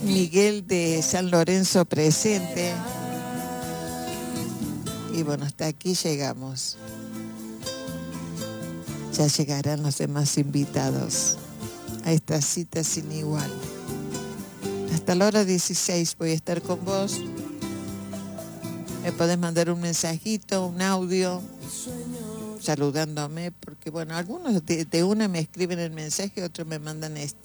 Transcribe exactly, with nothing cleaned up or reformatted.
Miguel de San Lorenzo presente. Y bueno, hasta aquí llegamos. Ya llegarán los demás invitados a esta cita sin igual. Hasta la hora dieciséis voy a estar con vos. Me podés mandar un mensajito, un audio, saludándome, porque bueno, algunos de, de una me escriben el mensaje, otros me mandan este.